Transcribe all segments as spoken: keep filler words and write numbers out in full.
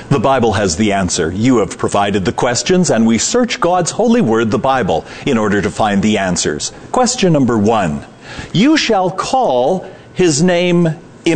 The Bible has the answer. You have provided the questions, and we search God's holy word, the Bible, in order to find the answers. Question number one. You shall call his name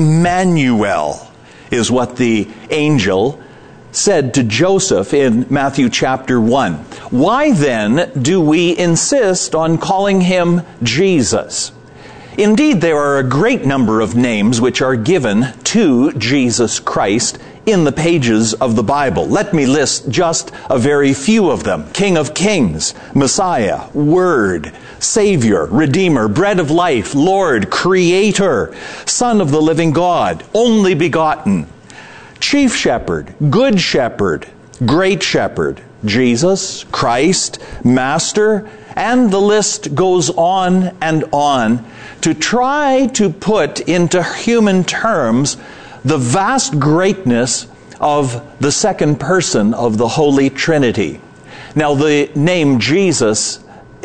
Emmanuel, is what the angel said to Joseph in Matthew chapter one. Why then do we insist on calling him Jesus? Indeed, there are a great number of names which are given to Jesus Christ in the pages of the Bible. Let me list just a very few of them. King of Kings, Messiah, Word, Savior, Redeemer, Bread of Life, Lord, Creator, Son of the living God, Only Begotten, Chief Shepherd, Good Shepherd, Great Shepherd, Jesus, Christ, Master, and the list goes on and on to try to put into human terms the vast greatness of the second person of the Holy Trinity. Now, the name Jesus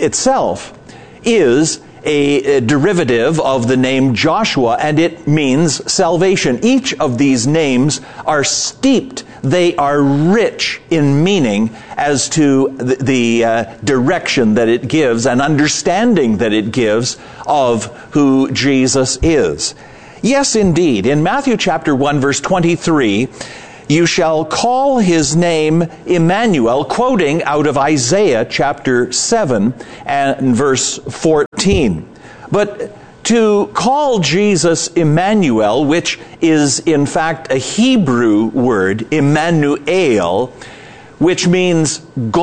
itself is a derivative of the name Joshua, and it means salvation. Each of these names are steeped, they are rich in meaning as to the, the uh, direction that it gives and understanding that it gives of who Jesus is. Yes, indeed. In Matthew chapter one, verse twenty-three, you shall call his name Emmanuel, quoting out of Isaiah chapter seven and verse fourteen. But to call Jesus Emmanuel, which is in fact a Hebrew word, Emmanuel, which means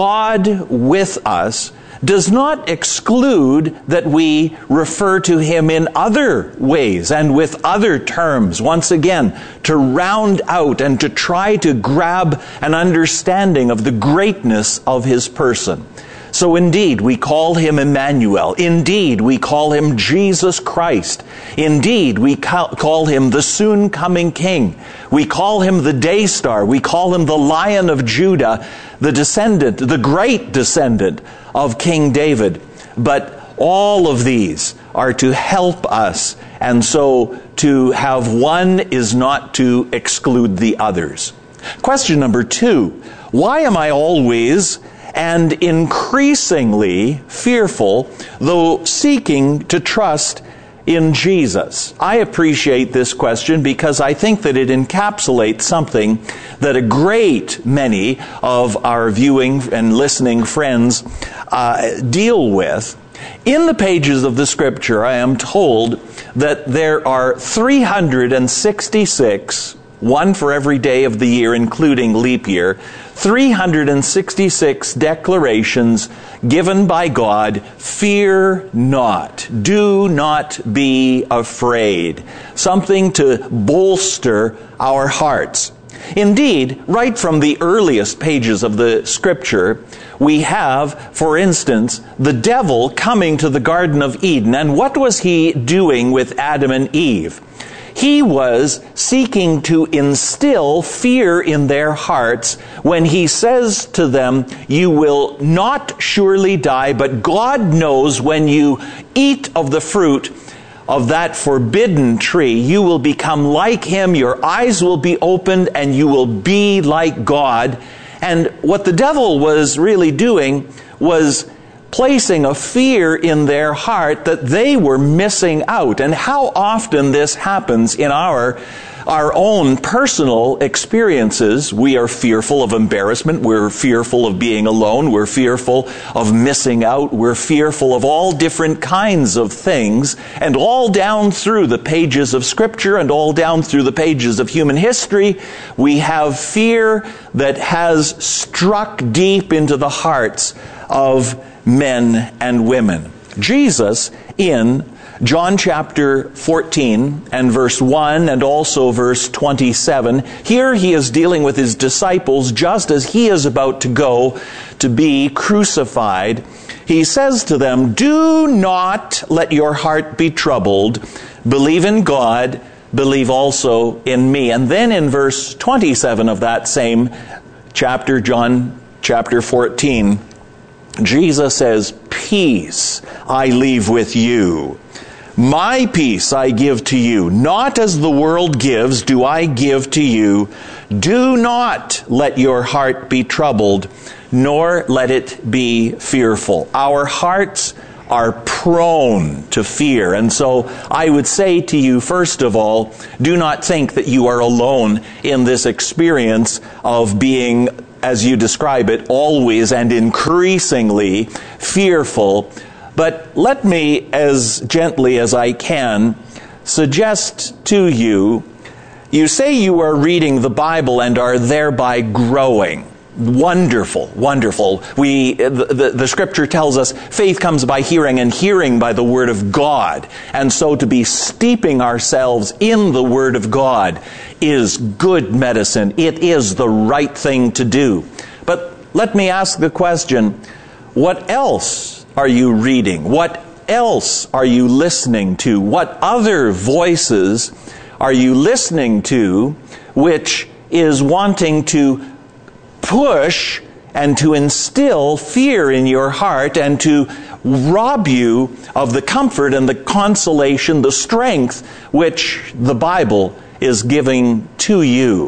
God with us, does not exclude that we refer to him in other ways and with other terms, once again, to round out and to try to grab an understanding of the greatness of his person. So indeed, we call him Emmanuel. Indeed, we call him Jesus Christ. Indeed, we call him the soon-coming King. We call him the Day Star. We call him the Lion of Judah, the descendant, the great descendant of King David. But all of these are to help us, and so to have one is not to exclude the others. Question number two, why am I always and increasingly fearful, though seeking to trust in Jesus? I appreciate this question because I think that it encapsulates something that a great many of our viewing and listening friends uh, deal with. In the pages of the Scripture, I am told that there are three hundred sixty-six, one for every day of the year, including leap year, three hundred sixty-six declarations given by God, fear not, do not be afraid, something to bolster our hearts. Indeed, right from the earliest pages of the Scripture, we have, for instance, the devil coming to the Garden of Eden. And what was he doing with Adam and Eve? He was seeking to instill fear in their hearts when he says to them, you will not surely die, but God knows when you eat of the fruit of that forbidden tree, you will become like him, your eyes will be opened, and you will be like God. And what the devil was really doing was placing a fear in their heart that they were missing out. And how often this happens in our our own personal experiences. We are fearful of embarrassment. We're fearful of being alone. We're fearful of missing out. We're fearful of all different kinds of things. And all down through the pages of Scripture and all down through the pages of human history, we have fear that has struck deep into the hearts of men and women. Jesus, in John chapter fourteen and verse one and also verse twenty-seven, here he is dealing with his disciples just as he is about to go to be crucified. He says to them, do not let your heart be troubled. Believe in God, believe also in me. And then in verse twenty-seven of that same chapter, John chapter fourteen, Jesus says, peace I leave with you. My peace I give to you, not as the world gives do I give to you. Do not let your heart be troubled, nor let it be fearful. Our hearts are prone to fear. And so I would say to you, first of all, do not think that you are alone in this experience of being, as you describe it, always and increasingly fearful. But let me, as gently as I can, suggest to you, you say you are reading the Bible and are thereby growing. Wonderful, wonderful. We, the, the, the scripture tells us faith comes by hearing and hearing by the word of God. And so to be steeping ourselves in the word of God is good medicine. It is the right thing to do. But let me ask the question, what else are you reading? What else are you listening to? What other voices are you listening to which is wanting to push and to instill fear in your heart and to rob you of the comfort and the consolation, the strength which the Bible is giving to you?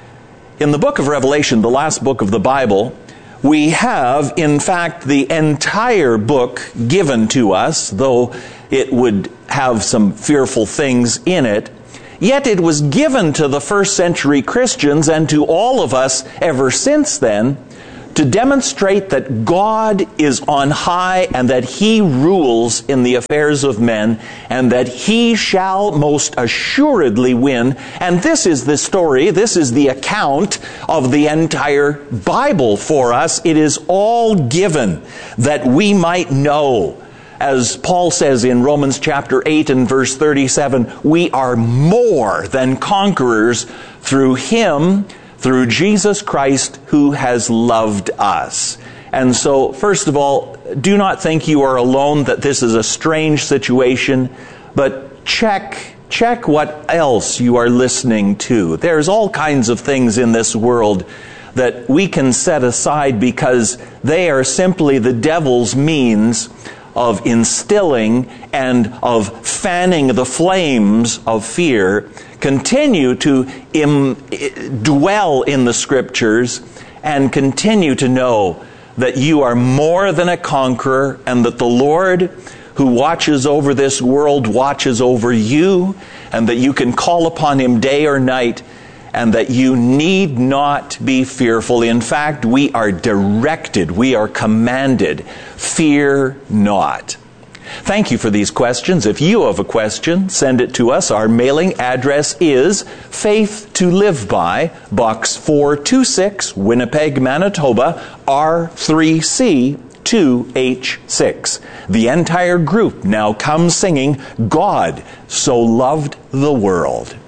In the book of Revelation, the last book of the Bible, we have, in fact, the entire book given to us, though it would have some fearful things in it. Yet it was given to the first century Christians and to all of us ever since then to demonstrate that God is on high and that He rules in the affairs of men and that He shall most assuredly win. And this is the story, this is the account of the entire Bible for us. It is all given that we might know. As Paul says in Romans chapter eight and verse thirty-seven, we are more than conquerors through Him, through Jesus Christ, who has loved us. And so, first of all, do not think you are alone, that this is a strange situation, but check, check what else you are listening to. There's all kinds of things in this world that we can set aside because they are simply the devil's means of instilling and of fanning the flames of fear. Continue to im- dwell in the Scriptures and continue to know that you are more than a conqueror and that the Lord who watches over this world watches over you, and that you can call upon Him day or night, and that you need not be fearful. In fact, we are directed, we are commanded, fear not. Thank you for these questions. If you have a question, send it to us. Our mailing address is Faith to Live By, Box four two six, Winnipeg, Manitoba, R three C two H six. The entire group now comes singing, God So Loved the World.